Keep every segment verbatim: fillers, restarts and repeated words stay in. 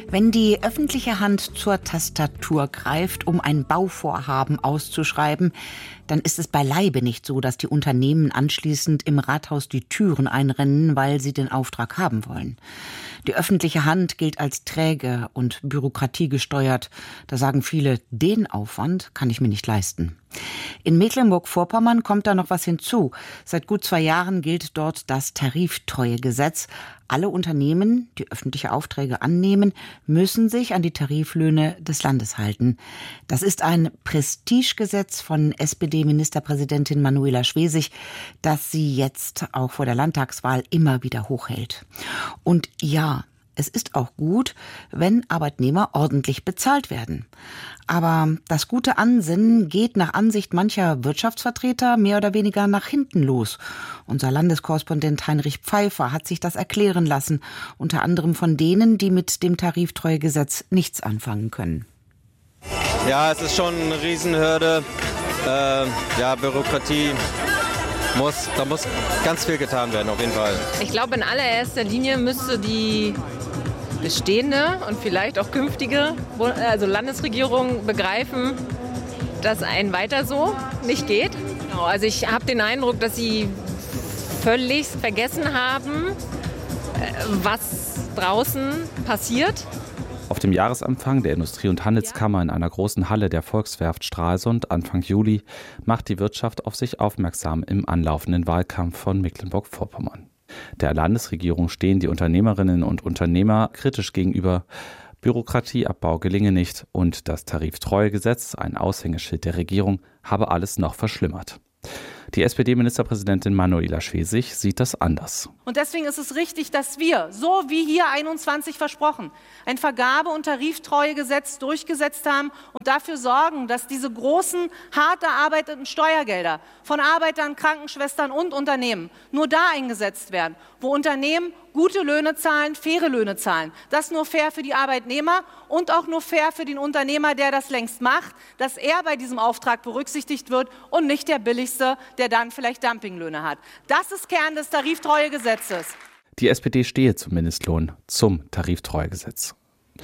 Wenn die öffentliche Hand zur Tastatur greift, um ein Bauvorhaben auszuschreiben, dann ist es beileibe nicht so, dass die Unternehmen anschließend im Rathaus die Türen einrennen, weil sie den Auftrag haben wollen. Die öffentliche Hand gilt als träge und bürokratiegesteuert. Da sagen viele, den Aufwand kann ich mir nicht leisten. In Mecklenburg-Vorpommern kommt da noch was hinzu. Seit gut zwei Jahren gilt dort das Tariftreuegesetz. Alle Unternehmen, die öffentliche Aufträge annehmen, müssen sich an die Tariflöhne des Landes halten. Das ist ein Prestigegesetz von S P D-Ministerpräsidentin Manuela Schwesig, das sie jetzt auch vor der Landtagswahl immer wieder hochhält. Und ja, es ist auch gut, wenn Arbeitnehmer ordentlich bezahlt werden. Aber das gute Ansinnen geht nach Ansicht mancher Wirtschaftsvertreter mehr oder weniger nach hinten los. Unser Landeskorrespondent Heinrich Pfeiffer hat sich das erklären lassen, unter anderem von denen, die mit dem Tariftreuegesetz nichts anfangen können. Ja, es ist schon eine Riesenhürde. Äh, ja, Bürokratie. Muss, da muss ganz viel getan werden, auf jeden Fall. Ich glaube, in allererster Linie müsste die bestehende und vielleicht auch künftige also Landesregierung begreifen, dass ein weiter so nicht geht. Also ich habe den Eindruck, dass sie völlig vergessen haben, was draußen passiert. Auf dem Jahresempfang der Industrie- und Handelskammer in einer großen Halle der Volkswerft Stralsund Anfang Juli macht die Wirtschaft auf sich aufmerksam im anlaufenden Wahlkampf von Mecklenburg-Vorpommern. Der Landesregierung stehen die Unternehmerinnen und Unternehmer kritisch gegenüber. Bürokratieabbau gelinge nicht und das Tariftreuegesetz, ein Aushängeschild der Regierung, habe alles noch verschlimmert. Die S P D-Ministerpräsidentin Manuela Schwesig sieht das anders. Und deswegen ist es richtig, dass wir, so wie hier einundzwanzig versprochen, ein Vergabe- und Tariftreuegesetz durchgesetzt haben und dafür sorgen, dass diese großen, hart erarbeiteten Steuergelder von Arbeitern, Krankenschwestern und Unternehmen nur da eingesetzt werden, wo Unternehmen gute Löhne zahlen, faire Löhne zahlen. Das nur fair für die Arbeitnehmer und auch nur fair für den Unternehmer, der das längst macht, dass er bei diesem Auftrag berücksichtigt wird und nicht der Billigste, der dann vielleicht Dumpinglöhne hat. Das ist Kern des Tariftreuegesetzes. Die S P D stehe zum Mindestlohn, zum Tariftreuegesetz.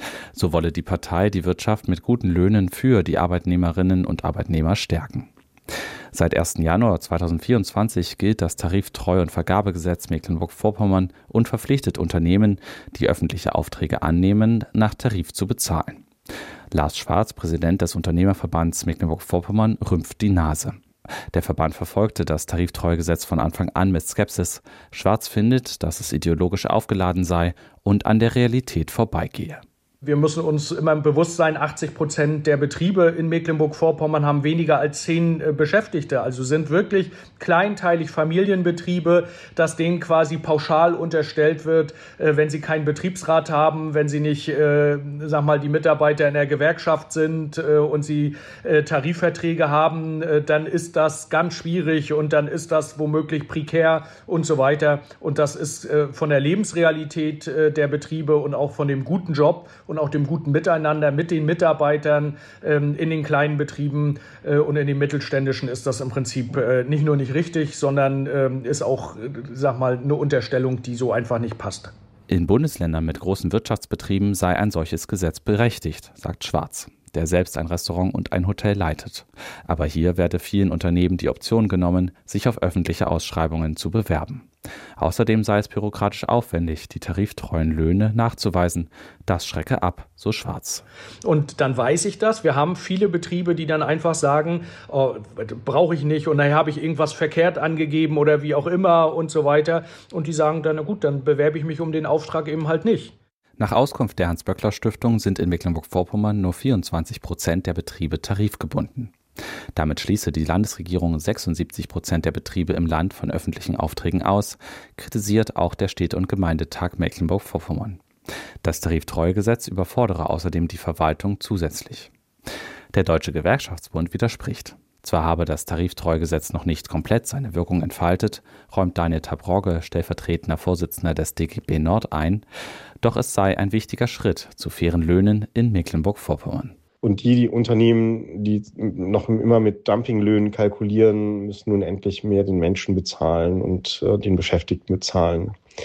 So wolle die Partei die Wirtschaft mit guten Löhnen für die Arbeitnehmerinnen und Arbeitnehmer stärken. Seit ersten Januar zweitausendvierundzwanzig gilt das Tariftreu- und Vergabegesetz Mecklenburg-Vorpommern und verpflichtet Unternehmen, die öffentliche Aufträge annehmen, nach Tarif zu bezahlen. Lars Schwarz, Präsident des Unternehmerverbands Mecklenburg-Vorpommern, rümpft die Nase. Der Verband verfolgte das Tariftreuegesetz von Anfang an mit Skepsis. Schwarz findet, dass es ideologisch aufgeladen sei und an der Realität vorbeigehe. Wir müssen uns immer bewusst sein, achtzig Prozent der Betriebe in Mecklenburg-Vorpommern haben weniger als zehn Beschäftigte. Also sind wirklich kleinteilig Familienbetriebe, dass denen quasi pauschal unterstellt wird, wenn sie keinen Betriebsrat haben, wenn sie nicht, äh, sag mal, die Mitarbeiter in der Gewerkschaft sind äh, und sie äh, Tarifverträge haben, äh, dann ist das ganz schwierig und dann ist das womöglich prekär und so weiter. Und das ist äh, von der Lebensrealität äh, der Betriebe und auch von dem guten Job und auch dem guten Miteinander mit den Mitarbeitern ähm, in den kleinen Betrieben äh, und in den mittelständischen ist das im Prinzip äh, nicht nur nicht richtig, sondern ähm, ist auch, äh, sag mal, eine Unterstellung, die so einfach nicht passt. In Bundesländern mit großen Wirtschaftsbetrieben sei ein solches Gesetz berechtigt, sagt Schwarz, der selbst ein Restaurant und ein Hotel leitet. Aber hier werde vielen Unternehmen die Option genommen, sich auf öffentliche Ausschreibungen zu bewerben. Außerdem sei es bürokratisch aufwendig, die tariftreuen Löhne nachzuweisen. Das schrecke ab, so Schwarz. Und dann weiß ich das. Wir haben viele Betriebe, die dann einfach sagen, oh, brauche ich nicht und daher habe ich irgendwas verkehrt angegeben oder wie auch immer und so weiter. Und die sagen dann, na gut, dann bewerbe ich mich um den Auftrag eben halt nicht. Nach Auskunft der Hans-Böckler-Stiftung sind in Mecklenburg-Vorpommern nur vierundzwanzig Prozent der Betriebe tarifgebunden. Damit schließe die Landesregierung sechsundsiebzig Prozent der Betriebe im Land von öffentlichen Aufträgen aus, kritisiert auch der Städte- und Gemeindetag Mecklenburg-Vorpommern. Das Tariftreuegesetz überfordere außerdem die Verwaltung zusätzlich. Der Deutsche Gewerkschaftsbund widerspricht. Zwar habe das Tariftreuegesetz noch nicht komplett seine Wirkung entfaltet, räumt Daniel Tabrogge, stellvertretender Vorsitzender des D G B Nord ein, doch es sei ein wichtiger Schritt zu fairen Löhnen in Mecklenburg-Vorpommern. Und die, die Unternehmen, die noch immer mit Dumpinglöhnen kalkulieren, müssen nun endlich mehr den Menschen bezahlen und äh, den Beschäftigten bezahlen.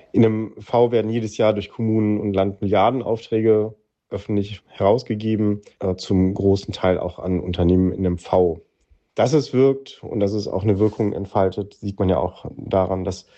In einem V werden jedes Jahr durch Kommunen und Land Milliardenaufträge öffentlich herausgegeben, äh, zum großen Teil auch an Unternehmen in einem V. Dass es wirkt und dass es auch eine Wirkung entfaltet, sieht man ja auch daran, dass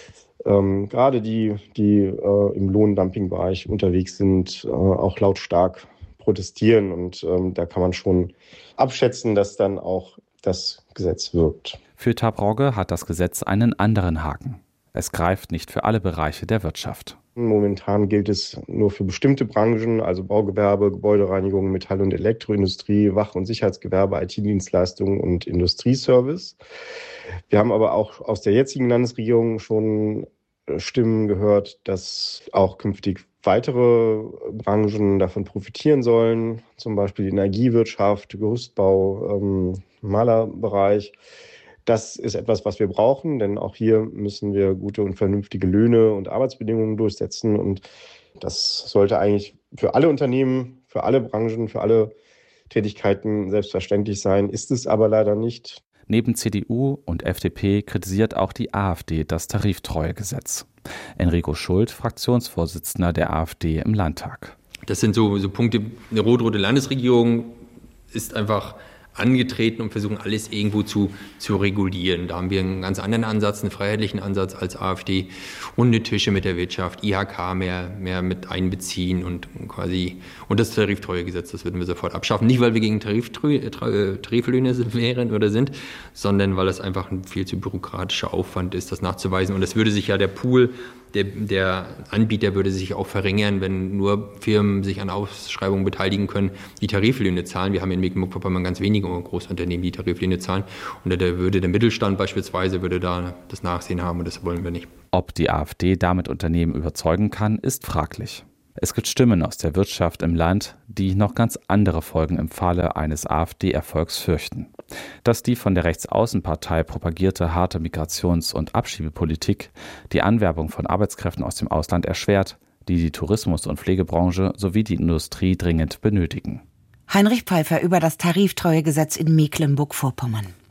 ähm, gerade die, die äh, im Lohndumping-Bereich unterwegs sind, äh, auch lautstark protestieren. Und ähm, da kann man schon abschätzen, dass dann auch das Gesetz wirkt. Für Taab Rogge hat das Gesetz einen anderen Haken. Es greift nicht für alle Bereiche der Wirtschaft. Momentan gilt es nur für bestimmte Branchen, also Baugewerbe, Gebäudereinigung, Metall- und Elektroindustrie, Wach- und Sicherheitsgewerbe, I T-Dienstleistungen und Industrieservice. Wir haben aber auch aus der jetzigen Landesregierung schon Stimmen gehört, dass auch künftig weitere Branchen davon profitieren sollen, zum Beispiel die Energiewirtschaft, Gerüstbau, ähm, Malerbereich. Das ist etwas, was wir brauchen, denn auch hier müssen wir gute und vernünftige Löhne und Arbeitsbedingungen durchsetzen. Und das sollte eigentlich für alle Unternehmen, für alle Branchen, für alle Tätigkeiten selbstverständlich sein, ist es aber leider nicht. Neben C D U und F D P kritisiert auch die AfD das Tariftreuegesetz. Enrico Schult, Fraktionsvorsitzender der AfD im Landtag. Das sind so, so Punkte, eine rot-rote Landesregierung ist einfach angetreten und versuchen, alles irgendwo zu, zu regulieren. Da haben wir einen ganz anderen Ansatz, einen freiheitlichen Ansatz als AfD. Runde Tische mit der Wirtschaft, I H K mehr, mehr mit einbeziehen und quasi, und das Tariftreuegesetz, das würden wir sofort abschaffen. Nicht, weil wir gegen Tariftreu, Tariflöhne wären oder sind, sondern weil es einfach ein viel zu bürokratischer Aufwand ist, das nachzuweisen. Und es würde sich ja der Pool Der, der Anbieter würde sich auch verringern, wenn nur Firmen sich an Ausschreibungen beteiligen können, die Tariflöhne zahlen. Wir haben in Mecklenburg-Vorpommern ganz wenige Großunternehmen, die Tariflöhne zahlen. Und da würde der Mittelstand beispielsweise würde da das Nachsehen haben und das wollen wir nicht. Ob die AfD damit Unternehmen überzeugen kann, ist fraglich. Es gibt Stimmen aus der Wirtschaft im Land, die noch ganz andere Folgen im Falle eines AfD-Erfolgs fürchten. Dass die von der Rechtsaußenpartei propagierte harte Migrations- und Abschiebepolitik die Anwerbung von Arbeitskräften aus dem Ausland erschwert, die die Tourismus- und Pflegebranche sowie die Industrie dringend benötigen. Heinrich Pfeiffer über das Tariftreuegesetz in Mecklenburg-Vorpommern.